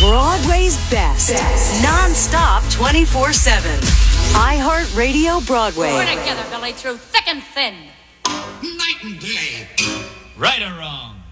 Broadway's best. Non-stop 24/7. iHeartRadio Broadway. We're together, Billy, through thick and thin. Night and day. Right or wrong?